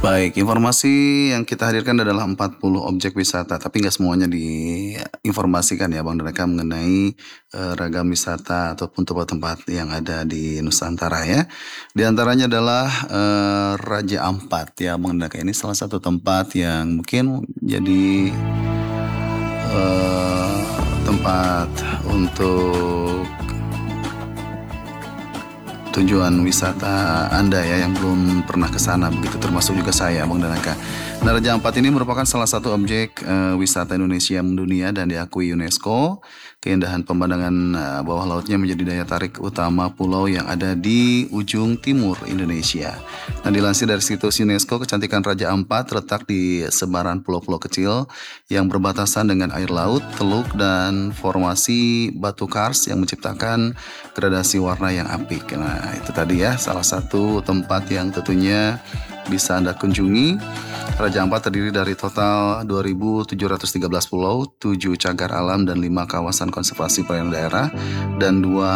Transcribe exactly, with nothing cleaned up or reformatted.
Baik, informasi yang kita hadirkan adalah empat puluh objek wisata, tapi nggak semuanya diinformasikan ya Bang dan Eka mengenai, eee, ragam wisata ataupun tempat-tempat yang ada di Nusantara ya. Di antaranya adalah, eee, Raja Ampat ya Bang dan Eka, ini salah satu tempat yang mungkin jadi, eee, tempat untuk tujuan wisata Anda ya yang belum pernah ke sana begitu, termasuk juga saya Bang dan Eka. Nah, Raja Ampat ini merupakan salah satu objek, eee, wisata Indonesia mendunia dan diakui UNESCO. Keindahan pemandangan, eee, bawah lautnya menjadi daya tarik utama pulau yang ada di ujung timur Indonesia. Nah, dilansir dari situs UNESCO, kecantikan Raja Ampat terletak di sebaran pulau-pulau kecil yang berbatasan dengan air laut, teluk, dan formasi batu kars yang menciptakan gradasi warna yang apik. Nah, itu tadi ya salah satu tempat yang tentunya bisa Anda kunjungi. Raja Ampat terdiri dari total dua ribu tujuh ratus tiga belas pulau, tujuh cagar alam dan lima kawasan konservasi perairan daerah dan dua